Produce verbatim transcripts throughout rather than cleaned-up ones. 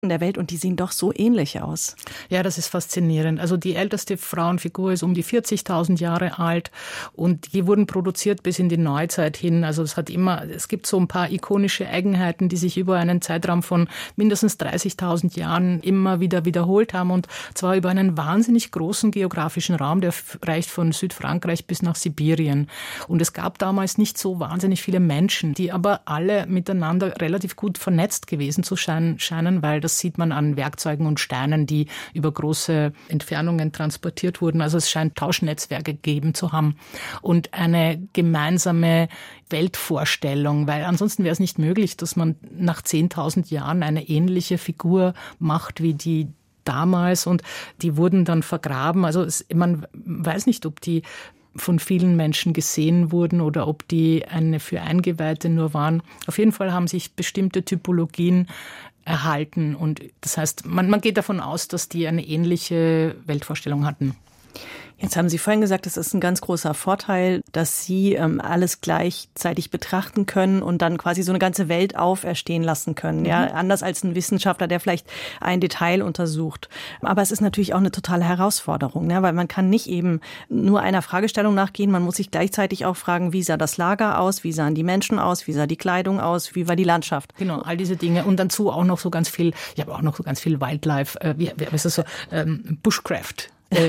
der Welt und die sehen doch so ähnlich aus. Ja, das ist faszinierend. Also die älteste Frauenfigur ist um die vierzigtausend Jahre alt und die wurden produziert bis in die Neuzeit hin. Also es hat immer, es gibt so ein paar ikonische Eigenheiten, die sich über einen Zeitraum von mindestens dreißigtausend Jahren immer wieder wiederholt haben und zwar über einen wahnsinnig großen geografischen Raum, der reicht von Südfrankreich bis nach Sibirien. Und es gab damals nicht so wahnsinnig viele Menschen, die aber alle miteinander relativ gut vernetzt gewesen zu scheinen, weil das Das sieht man an Werkzeugen und Steinen, die über große Entfernungen transportiert wurden. Also es scheint Tauschnetzwerke gegeben zu haben und eine gemeinsame Weltvorstellung, weil ansonsten wäre es nicht möglich, dass man nach zehntausend Jahren eine ähnliche Figur macht wie die damals und die wurden dann vergraben. Also es, man weiß nicht, ob die von vielen Menschen gesehen wurden oder ob die eine für Eingeweihte nur waren. Auf jeden Fall haben sich bestimmte Typologien erhalten und das heißt, man, man geht davon aus, dass die eine ähnliche Weltvorstellung hatten. Jetzt haben Sie vorhin gesagt, es ist ein ganz großer Vorteil, dass Sie ähm, alles gleichzeitig betrachten können und dann quasi so eine ganze Welt auferstehen lassen können. Mhm. Ja, anders als ein Wissenschaftler, der vielleicht ein Detail untersucht. Aber es ist natürlich auch eine totale Herausforderung, ne? Weil man kann nicht eben nur einer Fragestellung nachgehen. Man muss sich gleichzeitig auch fragen, wie sah das Lager aus, wie sahen die Menschen aus, wie sah die Kleidung aus, wie war die Landschaft. Genau, all diese Dinge und dazu auch noch so ganz viel. Ich habe auch noch so ganz viel Wildlife, äh, wie, wie ist das so, ähm, Bushcraft.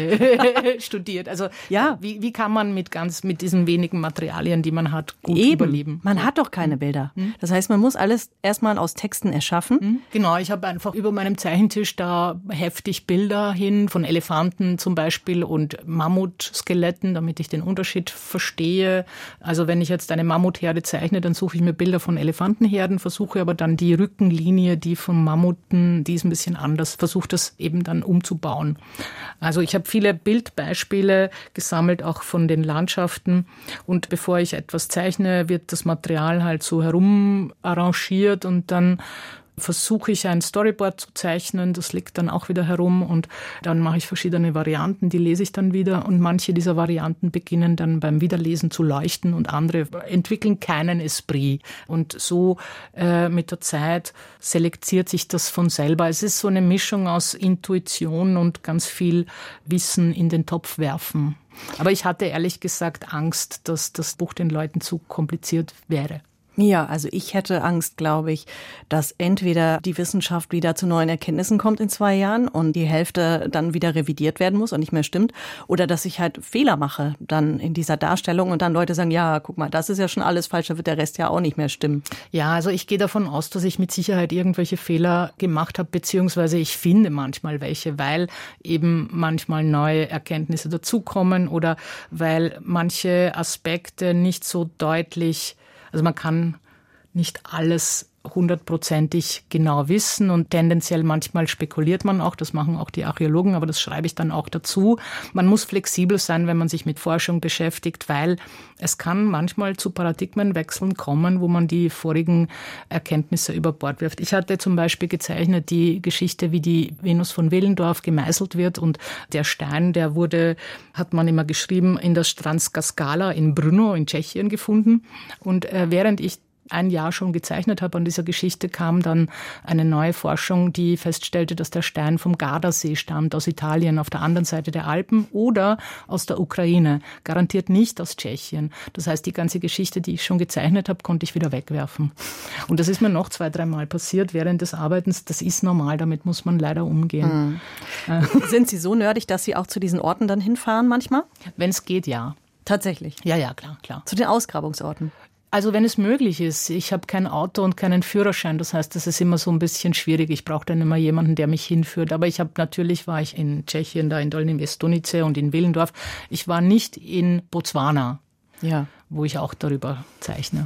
studiert. Also ja, wie, wie kann man mit ganz mit diesen wenigen Materialien, die man hat, gut Eben. überleben? Man ja. hat doch keine Bilder. Mhm. Das heißt, man muss alles erstmal aus Texten erschaffen. Mhm. Genau, ich habe einfach über meinem Zeichentisch da heftig Bilder hin von Elefanten zum Beispiel und Mammutskeletten, damit ich den Unterschied verstehe. Also wenn ich jetzt eine Mammutherde zeichne, dann suche ich mir Bilder von Elefantenherden, versuche aber dann die Rückenlinie, die von Mammuten, die ist ein bisschen anders, versuche das eben dann umzubauen. Also ich Ich habe viele Bildbeispiele gesammelt, auch von den Landschaften. Und bevor ich etwas zeichne, wird das Material halt so herum arrangiert und dann versuche ich ein Storyboard zu zeichnen, das liegt dann auch wieder herum und dann mache ich verschiedene Varianten, die lese ich dann wieder und manche dieser Varianten beginnen dann beim Wiederlesen zu leuchten und andere entwickeln keinen Esprit und so äh, mit der Zeit selektiert sich das von selber. Es ist so eine Mischung aus Intuition und ganz viel Wissen in den Topf werfen. Aber ich hatte ehrlich gesagt Angst, dass das Buch den Leuten zu kompliziert wäre. Ja, also ich hätte Angst, glaube ich, dass entweder die Wissenschaft wieder zu neuen Erkenntnissen kommt in zwei Jahren und die Hälfte dann wieder revidiert werden muss und nicht mehr stimmt, oder dass ich halt Fehler mache dann in dieser Darstellung und dann Leute sagen, ja, guck mal, das ist ja schon alles falsch, da wird der Rest ja auch nicht mehr stimmen. Ja, also ich gehe davon aus, dass ich mit Sicherheit irgendwelche Fehler gemacht habe, beziehungsweise ich finde manchmal welche, weil eben manchmal neue Erkenntnisse dazukommen oder weil manche Aspekte nicht so deutlich. Also man kann nicht alles hundertprozentig genau wissen und tendenziell manchmal spekuliert man auch, das machen auch die Archäologen, aber das schreibe ich dann auch dazu. Man muss flexibel sein, wenn man sich mit Forschung beschäftigt, weil es kann manchmal zu Paradigmenwechseln kommen, wo man die vorigen Erkenntnisse über Bord wirft. Ich hatte zum Beispiel gezeichnet die Geschichte, wie die Venus von Willendorf gemeißelt wird und der Stein, der wurde, hat man immer geschrieben, in der Stranska Skala in Brno in Tschechien gefunden und äh, während ich ein Jahr schon gezeichnet habe an dieser Geschichte, kam dann eine neue Forschung, die feststellte, dass der Stein vom Gardasee stammt, aus Italien, auf der anderen Seite der Alpen oder aus der Ukraine, garantiert nicht aus Tschechien. Das heißt, die ganze Geschichte, die ich schon gezeichnet habe, konnte ich wieder wegwerfen. Und das ist mir noch zwei, dreimal passiert während des Arbeitens. Das ist normal, damit muss man leider umgehen. Hm. Sind Sie so nerdig, dass Sie auch zu diesen Orten dann hinfahren manchmal? Wenn es geht, ja. Tatsächlich? Ja, ja, klar, klar. Zu den Ausgrabungsorten? Also wenn es möglich ist. Ich habe kein Auto und keinen Führerschein. Das heißt, das ist immer so ein bisschen schwierig. Ich brauche dann immer jemanden, der mich hinführt. Aber ich habe natürlich, war ich in Tschechien, da in Dolní Městonice und in Willendorf. Ich war nicht in Botswana, ja, wo ich auch darüber zeichne.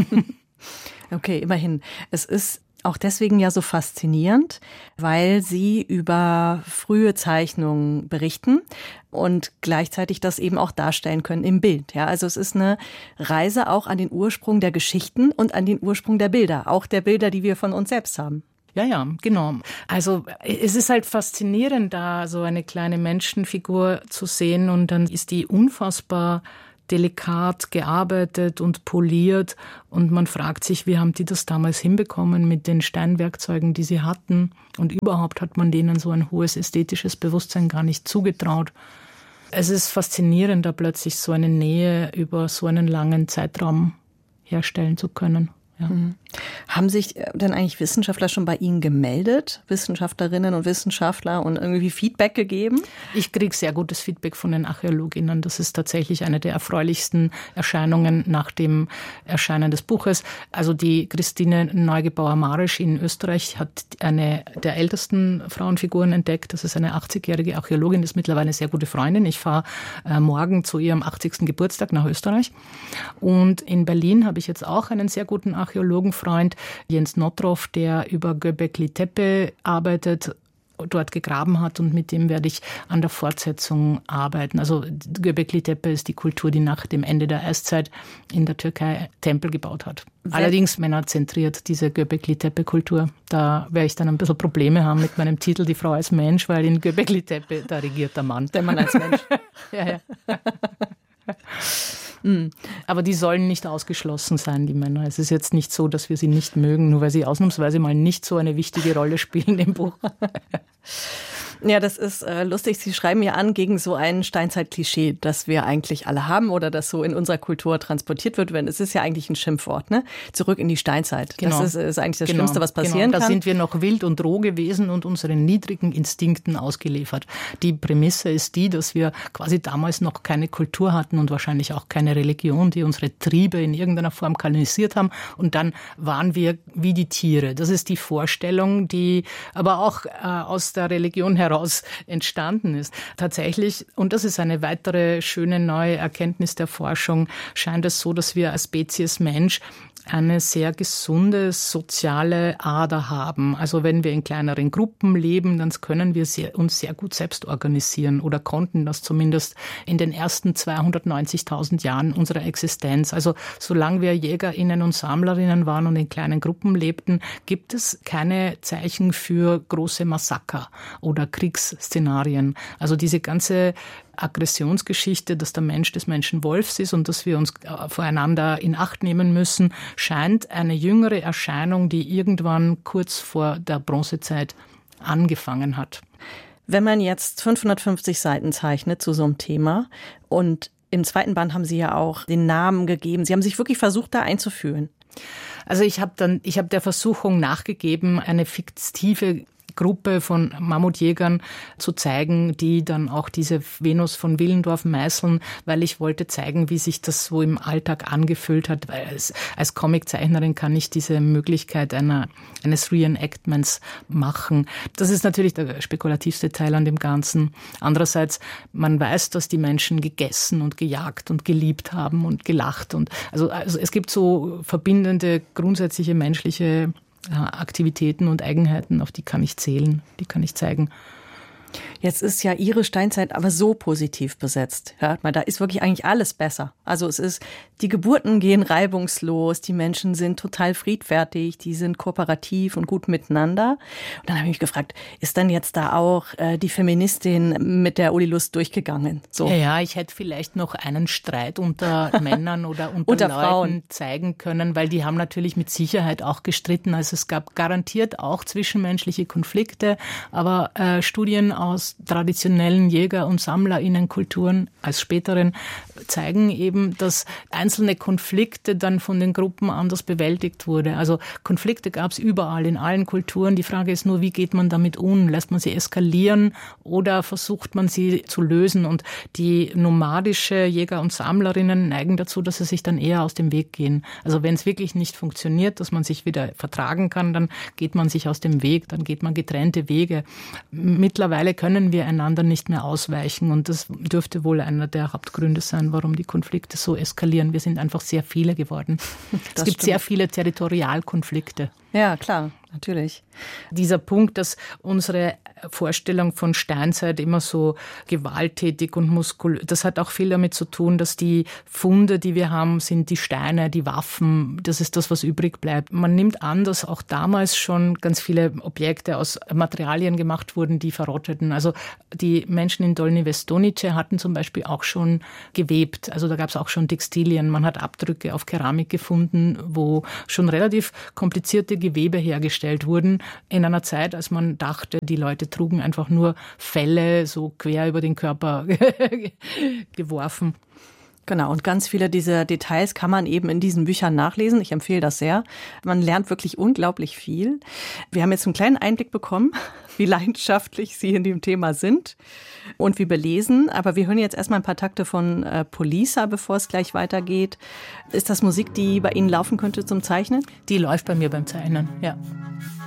Okay, immerhin. Es ist auch deswegen ja so faszinierend, weil Sie über frühe Zeichnungen berichten und gleichzeitig das eben auch darstellen können im Bild. Ja, also es ist eine Reise auch an den Ursprung der Geschichten und an den Ursprung der Bilder, auch der Bilder, die wir von uns selbst haben. Ja, ja, genau. Also es ist halt faszinierend, da so eine kleine Menschenfigur zu sehen und dann ist die unfassbar delikat gearbeitet und poliert. Und man fragt sich, wie haben die das damals hinbekommen mit den Steinwerkzeugen, die sie hatten? Und überhaupt hat man denen so ein hohes ästhetisches Bewusstsein gar nicht zugetraut. Es ist faszinierend, da plötzlich so eine Nähe über so einen langen Zeitraum herstellen zu können. Ja. Mhm. Haben sich denn eigentlich Wissenschaftler schon bei Ihnen gemeldet? Wissenschaftlerinnen und Wissenschaftler und irgendwie Feedback gegeben? Ich kriege sehr gutes Feedback von den Archäologinnen. Das ist tatsächlich eine der erfreulichsten Erscheinungen nach dem Erscheinen des Buches. Also die Christine Neugebauer-Marisch in Österreich hat eine der ältesten Frauenfiguren entdeckt. Das ist eine achtzigjährige Archäologin, das ist mittlerweile eine sehr gute Freundin. Ich fahre äh, morgen zu ihrem achtzigsten Geburtstag nach Österreich. Und in Berlin habe ich jetzt auch einen sehr guten Archäologenfreund, Jens Nottroff, der über Göbekli Tepe arbeitet, dort gegraben hat, und mit dem werde ich an der Fortsetzung arbeiten. Also Göbekli Tepe ist die Kultur, die nach dem Ende der Eiszeit in der Türkei Tempel gebaut hat. Wer Allerdings männerzentriert, diese Göbekli Tepe Kultur. Da werde ich dann ein bisschen Probleme haben mit meinem Titel Die Frau als Mensch, weil in Göbekli Tepe, da regiert der Mann. Der Mann als Mensch. Ja, ja. Mhm. Aber die sollen nicht ausgeschlossen sein, die Männer. Es ist jetzt nicht so, dass wir sie nicht mögen, nur weil sie ausnahmsweise mal nicht so eine wichtige Rolle spielen im Buch. Ja, das ist äh, lustig. Sie schreiben ja an gegen so ein Steinzeit-Klischee, das wir eigentlich alle haben oder das so in unserer Kultur transportiert wird. Wenn es ist ja eigentlich ein Schimpfwort, ne? Zurück in die Steinzeit. Genau. Das ist, ist eigentlich das genau. Schlimmste, was passieren genau. kann. Da sind wir noch wild und roh gewesen und unseren niedrigen Instinkten ausgeliefert. Die Prämisse ist die, dass wir quasi damals noch keine Kultur hatten und wahrscheinlich auch keine Religion, die unsere Triebe in irgendeiner Form kanalisiert haben. Und dann waren wir wie die Tiere. Das ist die Vorstellung, die aber auch äh, aus der Religion heraus entstanden ist. Tatsächlich, und das ist eine weitere schöne neue Erkenntnis der Forschung, scheint es so, dass wir als Spezies Mensch eine sehr gesunde soziale Ader haben. Also wenn wir in kleineren Gruppen leben, dann können wir sehr, uns sehr gut selbst organisieren oder konnten das zumindest in den ersten zweihundertneunzigtausend Jahren unserer Existenz. Also solange wir JägerInnen und Sammlerinnen waren und in kleinen Gruppen lebten, gibt es keine Zeichen für große Massaker oder Kriegsszenarien. Also diese ganze Aggressionsgeschichte, dass der Mensch des Menschen Wolfs ist und dass wir uns voreinander in Acht nehmen müssen, scheint eine jüngere Erscheinung, die irgendwann kurz vor der Bronzezeit angefangen hat. Wenn man jetzt fünfhundertfünfzig Seiten zeichnet zu so einem Thema, und im zweiten Band haben Sie ja auch den Namen gegeben, Sie haben sich wirklich versucht, da einzufühlen. Also ich habe dann, ich habe der Versuchung nachgegeben, eine fiktive Gruppe von Mammutjägern zu zeigen, die dann auch diese Venus von Willendorf meißeln, weil ich wollte zeigen, wie sich das so im Alltag angefühlt hat, weil als, als Comiczeichnerin kann ich diese Möglichkeit einer, eines Reenactments machen. Das ist natürlich der spekulativste Teil an dem Ganzen. Andererseits, man weiß, dass die Menschen gegessen und gejagt und geliebt haben und gelacht. Und also, also es gibt so verbindende, grundsätzliche menschliche Aktivitäten und Eigenheiten, auf die kann ich zählen, die kann ich zeigen. Jetzt ist ja Ihre Steinzeit aber so positiv besetzt. Hört mal, da ist wirklich eigentlich alles besser. Also es ist, die Geburten gehen reibungslos, die Menschen sind total friedfertig, die sind kooperativ und gut miteinander. Und dann habe ich mich gefragt, ist dann jetzt da auch äh, die Feministin mit der Uli Lust durchgegangen? So. Ja, ja, ich hätte vielleicht noch einen Streit unter Männern oder unter, unter Leuten Frauen zeigen können, weil die haben natürlich mit Sicherheit auch gestritten. Also es gab garantiert auch zwischenmenschliche Konflikte, aber äh, Studien aus traditionellen Jäger- und SammlerInnenkulturen als späteren zeigen eben, dass einzelne Konflikte dann von den Gruppen anders bewältigt wurde. Also Konflikte gab es überall, in allen Kulturen. Die Frage ist nur, wie geht man damit um? Lässt man sie eskalieren oder versucht man sie zu lösen? Und die nomadische Jäger und Sammlerinnen neigen dazu, dass sie sich dann eher aus dem Weg gehen. Also wenn es wirklich nicht funktioniert, dass man sich wieder vertragen kann, dann geht man sich aus dem Weg, dann geht man getrennte Wege. Mittlerweile können wir einander nicht mehr ausweichen und das dürfte wohl einer der Hauptgründe sein, warum die Konflikte so eskalieren. Wir sind einfach sehr viele geworden. Das es gibt stimmt. sehr viele Territorialkonflikte. Ja, klar, natürlich. Dieser Punkt, dass unsere Vorstellung von Steinzeit immer so gewalttätig und muskulös, das hat auch viel damit zu tun, dass die Funde, die wir haben, sind die Steine, die Waffen, das ist das, was übrig bleibt. Man nimmt an, dass auch damals schon ganz viele Objekte aus Materialien gemacht wurden, die verrotteten. Also die Menschen in Dolní Věstonice hatten zum Beispiel auch schon gewebt, also da gab es auch schon Textilien. Man hat Abdrücke auf Keramik gefunden, wo schon relativ komplizierte Gewebe hergestellt wurden, in einer Zeit, als man dachte, die Leute trugen einfach nur Felle so quer über den Körper geworfen. Genau, und ganz viele dieser Details kann man eben in diesen Büchern nachlesen. Ich empfehle das sehr. Man lernt wirklich unglaublich viel. Wir haben jetzt einen kleinen Einblick bekommen, wie leidenschaftlich Sie in dem Thema sind und wie belesen. Aber wir hören jetzt erstmal ein paar Takte von äh, Polisa, bevor es gleich weitergeht. Ist das Musik, die bei Ihnen laufen könnte zum Zeichnen? Die läuft bei mir beim Zeichnen, ja.